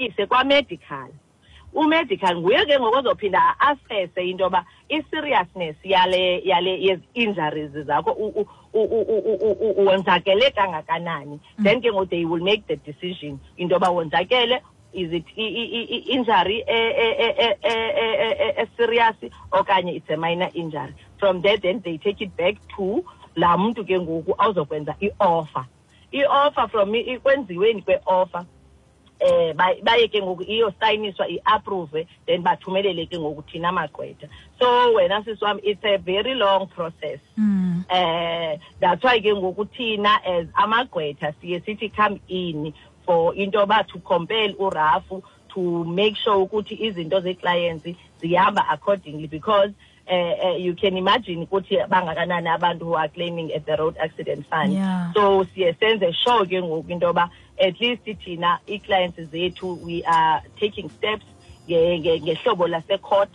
ayise kwa-medical. U-medical nguye ke ngokozophinda assesse into yoba i-seriousness yale injuries zakho wonzakele kangakanani. Then ke ngoku they will make the decision into yoba wonzakele, is it injury serious okanye it's a minor injury. From there then they take it back to la muntu ke ngoku awuzokwenza i-offer. I-offer from ikwenziweni kwe-offer baye ke ngoku iyosayiniswa i-approve, then bathumelele ke ngoku thina magqwetha. So wena siswami, it's a very long process. That's why ke ngoku thina as amagqwetha siye sithi come in for into yoba to compel uRafu to make sure ukuthi izinto ze-clients zihamba accordingly, because you can imagine ukuthi bangakanani abantu who are claiming at the road accident fund. So siye senze sure ke ngoku into yoba at least thina i-clients zethu we are taking steps ngehlobo lase-court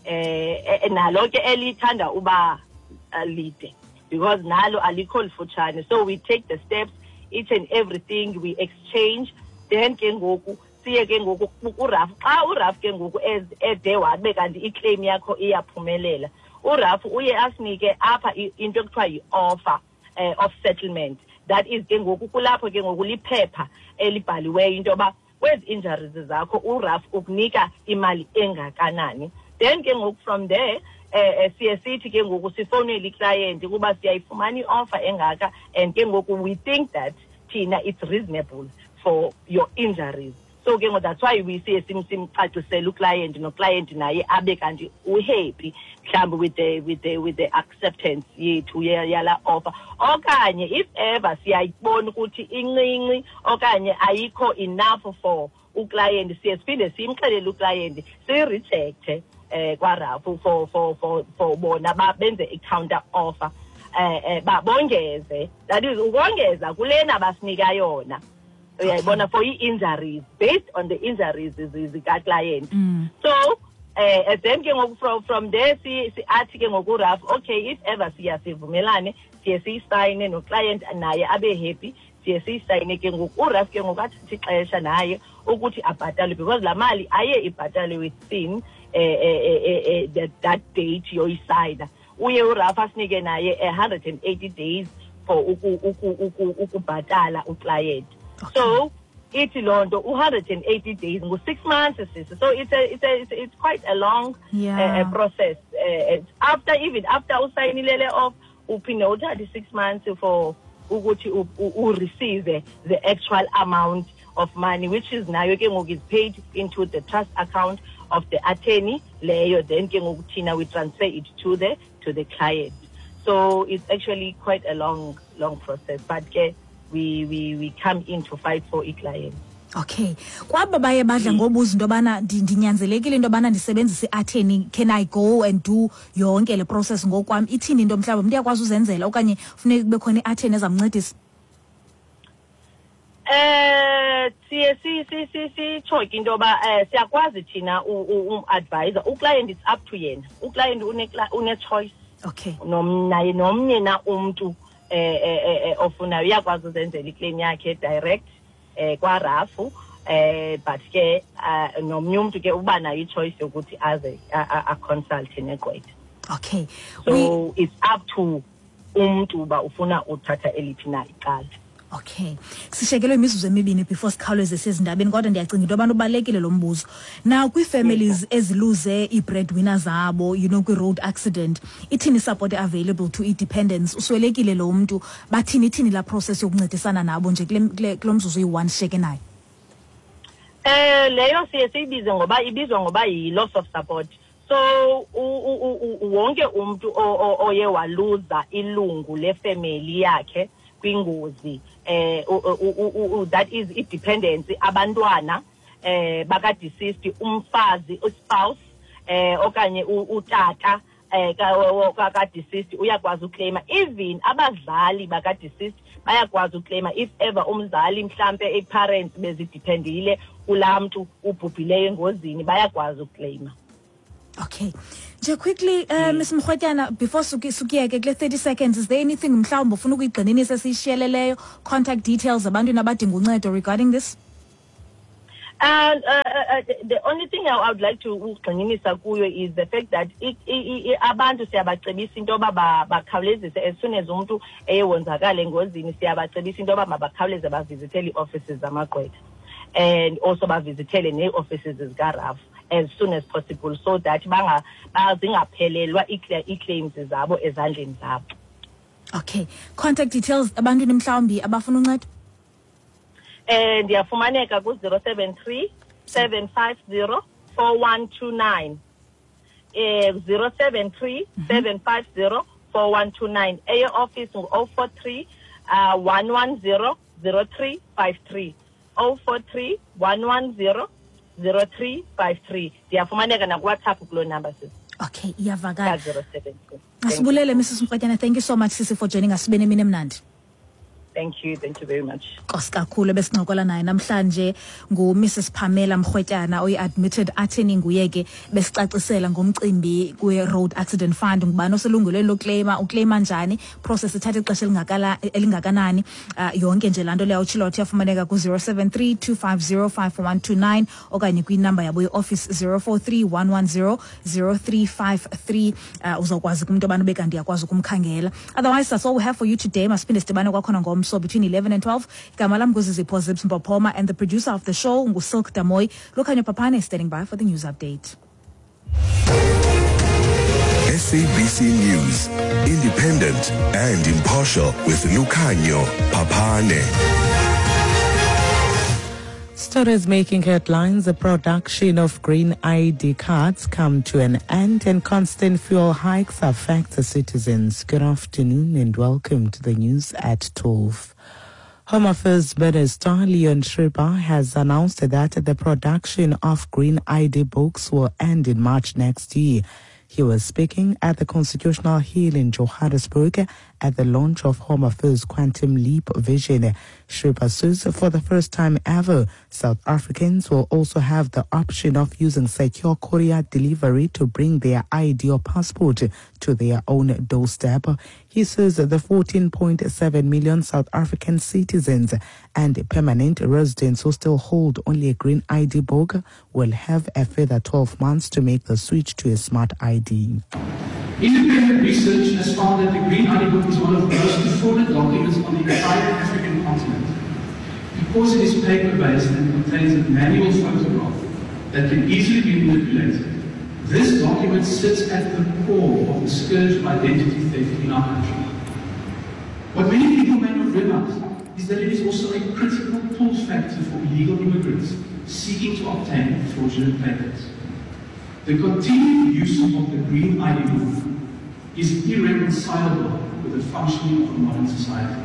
nalo ke elithanda uba lide, because nalo alikho lifutshane. So we take the steps, each and everything we exchange, then ke ngoku siye ke ngoku uRafu xa uRafu ke ngoku ede wabe kanti iclaim yakho iyaphumelela, uRafu uye asinike apha into ekuthiwa yi-offer of settlement. That is ke ngoku kulapho ke ngoku liphepha elibhaliweyo into yoba kwezi injuries zakho uRafu ukunika imali engakanani. Then ke ngoku from there siye sithi ke ngoku sifowunele i-client kuba siyayifumana i-offer engaka, and ke ngoku we think that thina it's reasonable for your injuries. So ke ngoku that's why we siye simcacisele u-client, no-client naye abe kanti uhappy mhlawumbi with the acceptance yethu yala offer. Okanye if ever siyayibona ukuthi incinci okanye ayikho enough for u-client, siye siphinde simxelele u-client si-rejecte kwaRafu for bona benze i-counter offer, babongeze, that is ukongeza kulena basinika yona, uyayibona, for i-injuries, based on the injuries zika-client. So then ke ngoku from there athi ke ngoku uRafu, okay, if ever sivumelane siye siyisayine no-client naye abe happy, siye siyisayine ke ngoku uRafu ke ngoku athi ixesha naye ukuthi abhatale, because la mali aye ibhatale within that date yoyisayina. Uye uRafu asinike naye 180 days for ukubhatala u-client. So ithi loo nto 180 days ngu-6 months sisi. So it's quite a long process. After usayinilele off uphinde uthathe 6 months for ukuthi receive the actual amount of money, which is nayo ke ngoku is paid into the trust account of the attorney leyo, then ke ngoku thina we transfer it to the client. So it's actually quite a long process, but ke we come in to fight for i-client. Okay, kwaba baye badla ngobuza into yobana ndinyanzelekile into yobana ndisebenzise i-attorney, can I go and do yonke le process ngokwami? Ithini into mhlawumbi umuntu uyakwazi uzenzela okanye funeka kube khona i-attorney ezamncedisa? Siye sitsho into yoba siyakwazi thina advisor u-client, it's up to yena. U-client une-choice. Okay. Naye nomnye na umntu ofunayo uyakwazi uzenzela iclaim yakhe direct kwaRafu, but ke nomnye umntu ke uba nayo i-choice yokuthi aze a-consult negqwetha. Okay. So it's up to umntu uba ufuna uthatha eliphi na icala. Okay, sishekelwe imizuzu emibini before sikhawuleze sezindabeni, kodwa ndiyacinga into abantu ubalekile lo mbuzo. Now kwi-families eziluze i-breadwinner zabo, you know, kwi-road accident, ithini support available to i-dependents? Uswelekile lo mntu, ithini la process yokuncedisana nabo nje kulo mzuzu yi-1 sisheke nayo? Leyo siye siyibize ngoba ibizwa ngoba yi-loss of support. So wonke umntu oye waluza ilungu le-family yakhe kwingozi, that is i-dependency, abantwana baka-deceased, umfazi, spouse, okanye utata ka-deceased uyakwazi uclaima. Even abazali baka-deceased bayakwazi uclaima if ever umzali mhlampe i-parents bezidependile kulaa mntu ubhubhileyo engozini, bayakwazi uclaima. Okay. Just quickly, Ms. Mkhwetyana, before sukiyeke kule 30 seconds, is there anything mhlawumbi ufuna ukuyigxininisa siyishiyeleleyo, contact details abantu abadinga uncedo regarding this? the only thing I would like to ugxininisa kuyo is the fact that abantu siyabacebisa into yoba bakhawulezise as soon as umuntu eyewonzakala engozini siyabacebisa into yoba mabakhawuleze bavizithele ii-offices zamagqwetha and also bavizithele nee-offices zika-RAF as soon as possible so that zingaphelelwa ii-claims zabo ezandleni zabo. Okay, contact details abantwini mhlawumbi abafuna uncedo. Ndiyafumaneka ku-073 750 4129 073 750 4129 eye-office ngu-043 110 0353 043 110 0353. Ndiyafumaneka nakuWhatsApp kuloo number sis. Okay, iyavakala. 073. Asibulele Mrs. Mrwetyana, thank you so much sisi for joining us. Sibene mini mnandi. Thank you very much. Nkosi kakhulu besincokola naye namhlanje ngu-Mrs. Pamela Mrwetyana oyi-admitted attorney nguye ke besicacisela ngomcimbi kwe-Road Accident Fund ngubani oselungelweni lokleyima ukleyima njani process ithatha ixesha elingakanani yonke nje laa nto leyo utshilo wathi yafumaneka ku-073 250 54129 okanye kwinamba yabo ye-office 043 110 0353 uzawukwazi kumntu abantu bekanti yakwazi ukumkhangela. Otherwise that's all we have for you today. Masiphinde sidibane kwakhona ngomso between 11 and 12. Igama lam nguZizipho Zips Mpopoma and the producer of the show nguSilk Damoy. Lukhanyo Papane is standing by for the news update. SABC News, independent and impartial with Lukhanyo Papane. Stories making headlines, the production of green ID cards come to an end and constant fuel hikes affect the citizens. Good afternoon and welcome to the news at 12. Home Affairs Minister Leon Schreiber has announced that the production of green ID books will end in March next year. He was speaking at the Constitutional Hill in Johannesburg at the launch of Home Affairs Quantum Leap Vision. Schreiber says for the first time ever, South Africans will also have the option of using secure courier delivery to bring their ID or passport to their own doorstep. He says the 14.7 million South African citizens and permanent residents who still hold only a green ID book will have a further 12 months to make the switch to a smart ID. Independent research has found that the Green ID book is one of the most defrauded documents on the entire African continent. Because it is paper-based and contains a manual photograph that can easily be manipulated, this document sits at the core of the scourge of identity theft in our country. What many people may not realize is that it is also a critical pull factor for illegal immigrants seeking to obtain fraudulent papers. The continued use of the Green ID book is irreconcilable with the functioning of a modern society.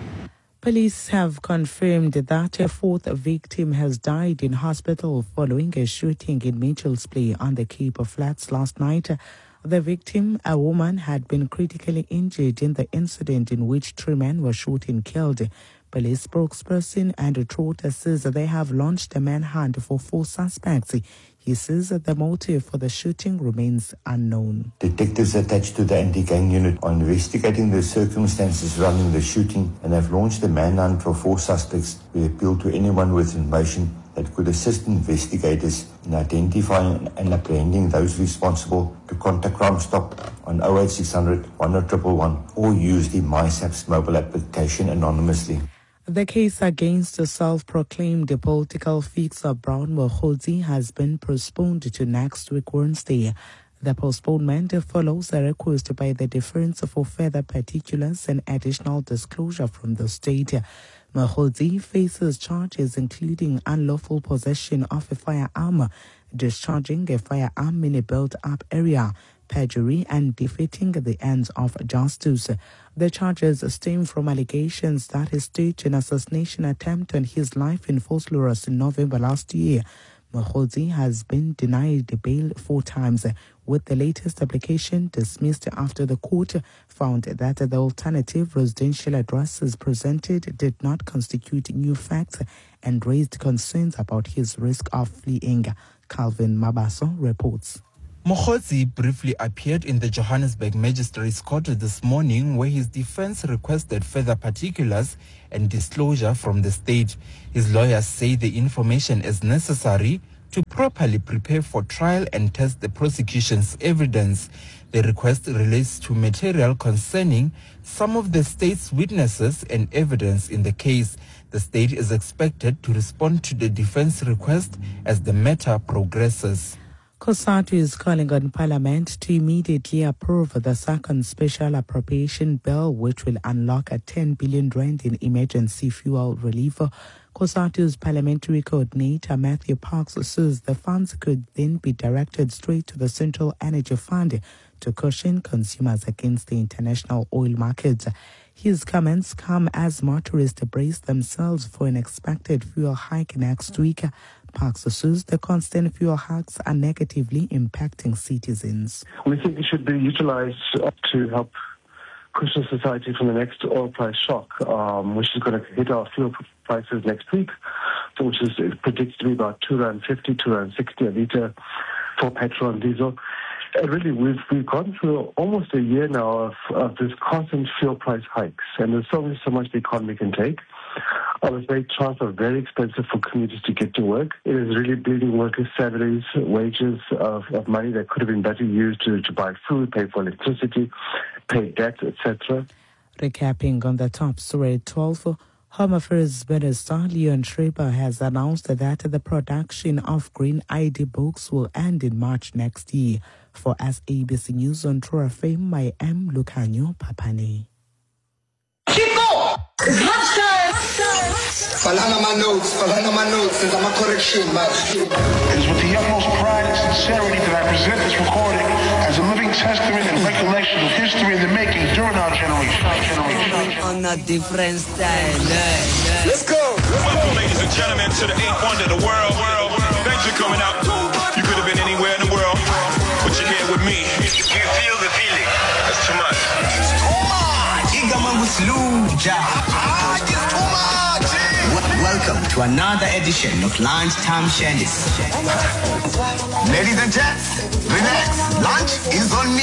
Police have confirmed that a fourth victim has died in hospital following a shooting in Mitchell's Play on the Cape of Flats last night. The victim, a woman, had been critically injured in the incident in which 3 men were shot and killed. Police spokesperson Andrew Trotter says they have launched a manhunt for 4 suspects. He says that the motive for the shooting remains unknown. Detectives attached to the anti-gang unit are investigating the circumstances surrounding the shooting and have launched a manhunt for 4 suspects. We appeal to anyone with information that could assist investigators in identifying and apprehending those responsible to contact Crime Stop on 08600 10111 or use the MySAPS mobile application anonymously. The case against the self-proclaimed political fixer Brown Mokgotsi has been postponed to next week Wednesday. The postponement follows a request by the defense for further particulars and additional disclosure from the state. Mokgotsi faces charges including unlawful possession of a firearm, discharging a firearm in a built-up area, perjury and defeating the ends of justice. The charges stem from allegations that he staged an assassination attempt on his life in Vosloorus in November last year. Mokgotsi has been denied bail 4 times, with the latest application dismissed after the court found that the alternative residential addresses presented did not constitute new facts and raised concerns about his risk of fleeing. Calvin Mabaso reports. Mokgotsi briefly appeared in the Johannesburg Magistrates Court this morning, where his defense requested further particulars and disclosure from the state. His lawyers say the information is necessary to properly prepare for trial and test the prosecution's evidence. The request relates to material concerning some of the state's witnesses and evidence in the case. The state is expected to respond to the defense request as the matter progresses. COSATU is calling on Parliament to immediately approve the second special appropriation bill, which will unlock a 10 billion rand in emergency fuel relief. COSATU's parliamentary coordinator, Matthew Parks, says the funds could then be directed straight to the Central Energy Fund to cushion consumers against the international oil markets. His comments come as motorists brace themselves for an expected fuel hike next week. Parks says the constant fuel hikes are negatively impacting citizens. We think it should be utilized to help cushion society from the next oil price shock, which is going to hit our fuel prices next week, which is predicted to be about R2.50, R2.60 a litre for petrol and diesel. And really, we've gone through almost a year now of this constant fuel price hikes, and there's only so much the economy can take. Obviously, transport are very expensive for commuters to get to work. It is really bleeding workers' salaries, wages of money that could have been better used to buy food, pay for electricity, pay debt, etc. Recapping on the top story at 12, Home Affairs Minister Leon Schreiber has announced that the production of green ID books will end in March next year. For SABC News on True FM, I am Lucanio Papane. Chico! It's lunchtime! Falana my notes, there's my correction, man. It is with the utmost pride and sincerity that I present this recording as a living testament and recollection of history in the making during our generation. On a different style. Let's go! Welcome, ladies and gentlemen, to the eighth wonder of the world. Thanks for coming out. You could have been anywhere in the world, but you're here with me. You feel the feeling? That's too much. It's too much! It's too much! Welcome to another edition of Lunchtime Shandies. Ladies and gents, relax. Lunch is on me.